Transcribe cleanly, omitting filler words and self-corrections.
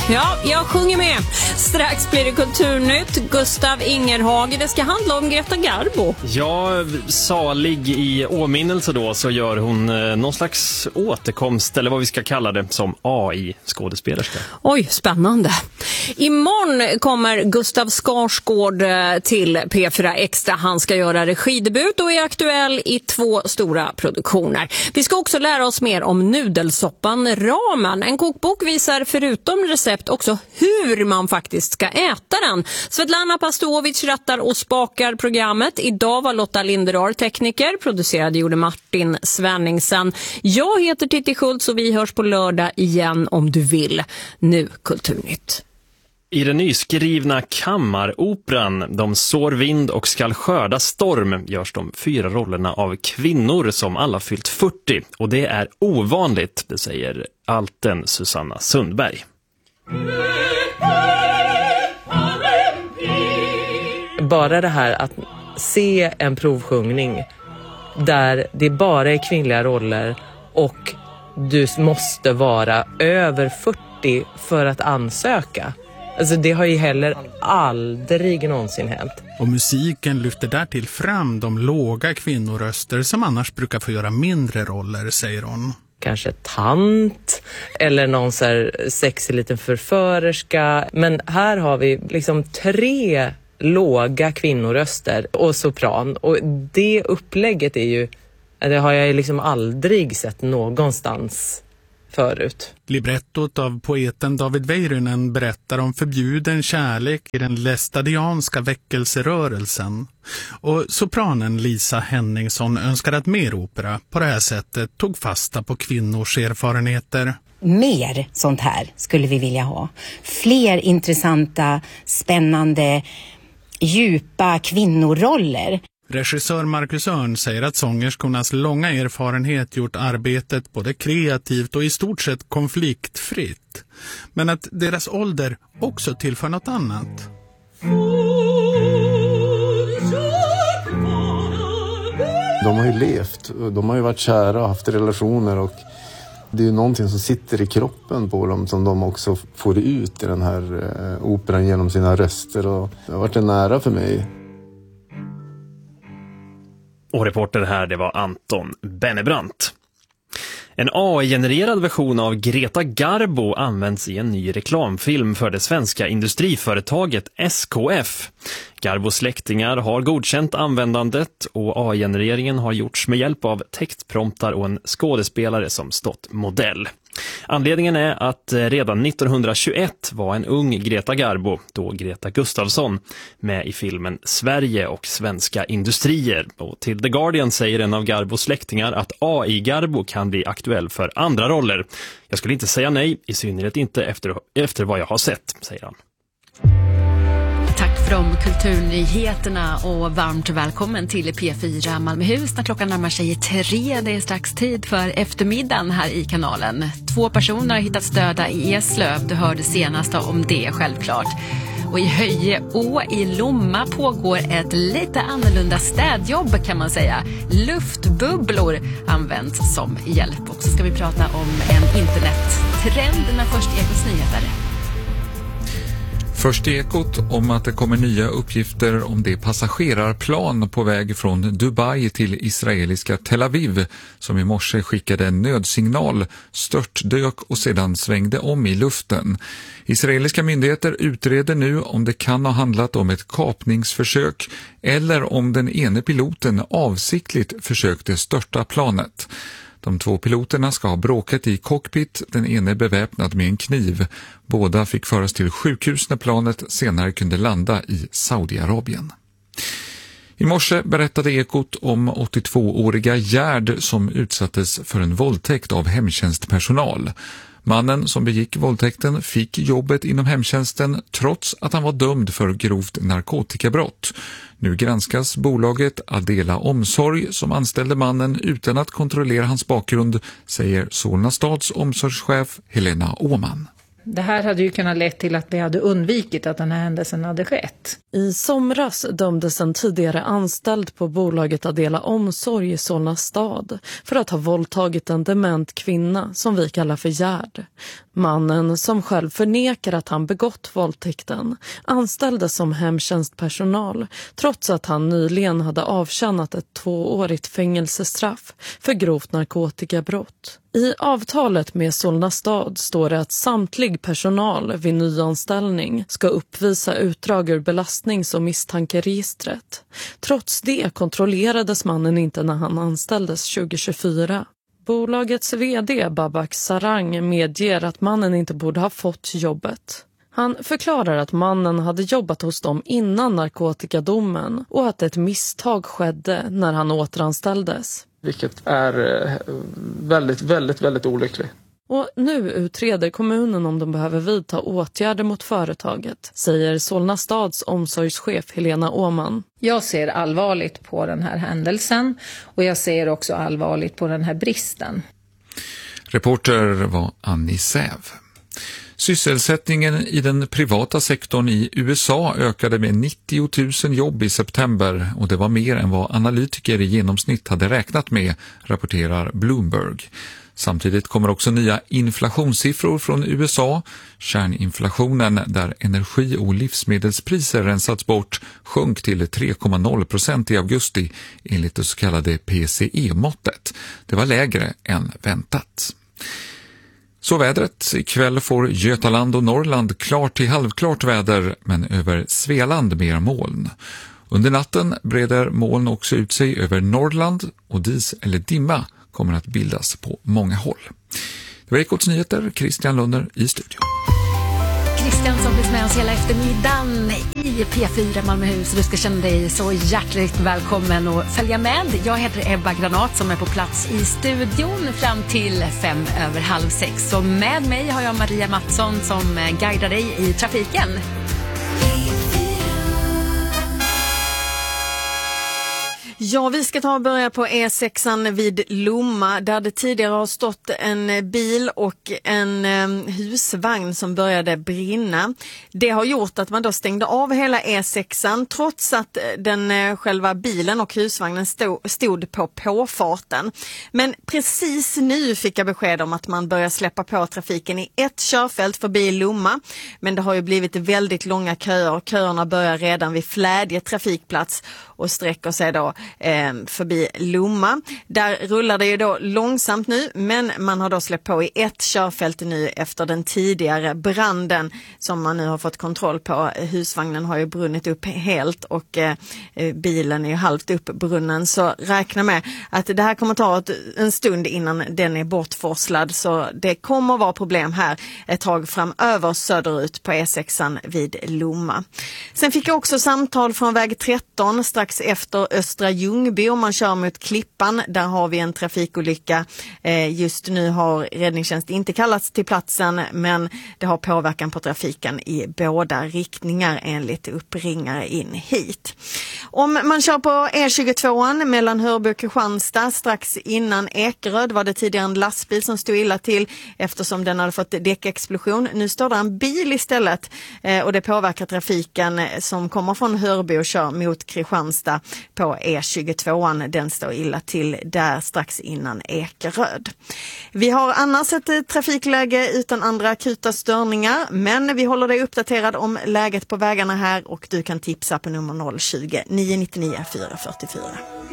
Ja, jag sjunger med. Strax blir det Kulturnytt. Gustav Ingerhage, det ska handla om Greta Garbo. Ja, salig i åminnelse då så gör hon någon slags återkomst, eller vad vi ska kalla det, som AI-skådespelerska. Oj, spännande. Imorgon kommer Gustav Skarsgård till P4 Extra. Han ska göra regidebut och är aktuell i 2 stora produktioner. Vi ska också lära oss mer om nudelsoppan ramen. En kokbok visar förutom recept också hur man faktiskt ska äta den. Svetlana Pastovic rattar och spakar programmet. Idag var Lotta Linderar tekniker, producerade gjorde Martin Svenningsen. Jag heter Titti Schultz och vi hörs på lördag igen om du vill. Nu Kulturnytt. I den nyskrivna kammaroperan De sår vind och skall skörda storm görs de 4 rollerna av kvinnor som alla fyllt 40. Och det är ovanligt, det säger alten Susanna Sundberg. Bara det här att se en provsjungning där det bara är kvinnliga roller och du måste vara över 40 för att ansöka. Alltså det har ju heller aldrig någonsin hänt. Och musiken lyfter därtill fram de låga kvinnoröster som annars brukar få göra mindre roller, säger hon. Kanske tant eller någon så här sexig liten förförerska. Men här har vi liksom 3 låga kvinnoröster och sopran. Och det upplägget är ju, det har jag liksom aldrig sett någonstans förut. Librettot av poeten David Väyrynen berättar om förbjuden kärlek i den lästadianska väckelserörelsen. Och sopranen Lisa Henningsson önskar att mer opera på det här sättet tog fasta på kvinnors erfarenheter. Mer sånt här skulle vi vilja ha. Fler intressanta, spännande, djupa kvinnoroller. Regissör Marcus Örn säger att sångerskornas långa erfarenhet gjort arbetet både kreativt och i stort sett konfliktfritt. Men att deras ålder också tillför något annat. De har ju levt, de har ju varit kära och haft relationer och det är ju någonting som sitter i kroppen på dem som de också får ut i den här operan genom sina röster och det har varit en nära för mig. Och reporter här, det var Anton Bennebrant. En AI-genererad version av Greta Garbo används i en ny reklamfilm för det svenska industriföretaget SKF. Garbos släktingar har godkänt användandet och AI-genereringen har gjorts med hjälp av textpromptar och en skådespelare som stått modell. Anledningen är att redan 1921 var en ung Greta Garbo, då Greta Gustafsson, med i filmen Sverige och svenska industrier. Och till The Guardian säger en av Garbos släktingar att AI-Garbo kan bli aktuell för andra roller. Jag skulle inte säga nej, i synnerhet inte efter vad jag har sett, säger han. Tack för de kulturnyheterna och varmt välkommen till P4 Malmöhus när klockan närmar sig 3. Det är strax tid för eftermiddagen här i kanalen. 2 personer har hittats döda i Eslöv. Du hörde senast om det självklart. Och i Höjeå i Lomma pågår ett lite annorlunda städjobb kan man säga. Luftbubblor används som hjälp. Och så ska vi prata om en internettrend när först Ekots nyheter. Först i Ekot om att det kommer nya uppgifter om det passagerarplan på väg från Dubai till israeliska Tel Aviv som i morse skickade en nödsignal, störtdök och sedan svängde om i luften. Israeliska myndigheter utreder nu om det kan ha handlat om ett kapningsförsök eller om den ene piloten avsiktligt försökte störta planet. De 2 piloterna ska ha bråkat i cockpit, den ene beväpnad med en kniv. Båda fick föras till sjukhus när planet senare kunde landa i Saudiarabien. I morse berättade Ekot om 82-åriga Gerd som utsattes för en våldtäkt av hemtjänstpersonal. Mannen som begick våldtäkten fick jobbet inom hemtjänsten trots att han var dömd för grovt narkotikabrott. Nu granskas bolaget Adela Omsorg som anställde mannen utan att kontrollera hans bakgrund, säger Solna stads omsorgschef Helena Åman. Det här hade ju kunnat lett till att vi hade undvikit att den här händelsen hade skett. I somras dömdes en tidigare anställd på bolaget Adela Omsorg i Solna stad för att ha våldtagit en dement kvinna som vi kallar för Gerd. Mannen, som själv förnekar att han begått våldtäkten, anställdes som hemtjänstpersonal trots att han nyligen hade avtjänat ett 2-årigt fängelsestraff för grovt narkotikabrott. I avtalet med Solna stad står det att samtlig personal vid nyanställning ska uppvisa utdrag ur belastnings- och misstankeregistret. Trots det kontrollerades mannen inte när han anställdes 2024. Bolagets vd Babak Sarang medger att mannen inte borde ha fått jobbet. Han förklarar att mannen hade jobbat hos dem innan narkotikadomen och att ett misstag skedde när han återanställdes. Vilket är väldigt olyckligt. Och nu utreder kommunen om de behöver vidta åtgärder mot företaget, säger Solna stads omsorgschef Helena Åman. Jag ser allvarligt på den här händelsen och jag ser också allvarligt på den här bristen. Reporter var Annie Säv. Sysselsättningen i den privata sektorn i USA ökade med 90 000 jobb i september och det var mer än vad analytiker i genomsnitt hade räknat med, rapporterar Bloomberg. Samtidigt kommer också nya inflationssiffror från USA. Kärninflationen, där energi- och livsmedelspriser rensats bort, sjönk till 3,0% i augusti enligt det så kallade PCE-måttet. Det var lägre än väntat. Så vädret. Ikväll får Götaland och Norrland klart till halvklart väder, men över Svealand mer moln. Under natten breder moln också ut sig över Norrland och dis eller dimma kommer att bildas på många håll. Det var Ekots nyheter, Christian Lunner i studion. Christian som finns med oss hela eftermiddagen i P4 Malmöhus. Du ska känna dig så hjärtligt välkommen och följa med. Jag heter Ebba Granat som är på plats i studion fram till 5:05. Så med mig har jag Maria Mattsson som guidar dig i trafiken. Ja, vi ska ta och börja på E6 vid Lomma där det tidigare har stått en bil och en husvagn som började brinna. Det har gjort att man då stängde av hela E6 trots att den själva bilen och husvagnen stod på påfarten. Men precis nu fick jag besked om att man börjar släppa på trafiken i ett körfält förbi Lomma. Men det har ju blivit väldigt långa köer. Köerna börjar redan vid Flädje trafikplats och sträcker sig då förbi Lomma. Där rullar det ju då långsamt nu, men man har då släppt på i ett körfält nu efter den tidigare branden som man nu har fått kontroll på. Husvagnen har ju brunnit upp helt och bilen är ju halvt uppbrunnen, så räkna med att det här kommer ta en stund innan den är bortforslad, så det kommer vara problem här ett tag framöver söderut på E6 vid Lomma. Sen fick jag också samtal från väg 13 strax efter Östra Ljungby om man kör mot Klippan. Där har vi en trafikolycka. Just nu har räddningstjänst inte kallats till platsen, men det har påverkan på trafiken i båda riktningar enligt uppringare in hit. Om man kör på E22 mellan Hörby och Kristianstad strax innan Ekeröd var det tidigare en lastbil som stod illa till eftersom den hade fått däckexplosion. Nu står det en bil istället och det påverkar trafiken som kommer från Hörby och kör mot Kristianstad på E22. Den står illa till där strax innan Ekeröd. Vi har annars ett trafikläge utan andra akuta störningar, men vi håller dig uppdaterad om läget på vägarna här och du kan tipsa på nummer 020 999 444.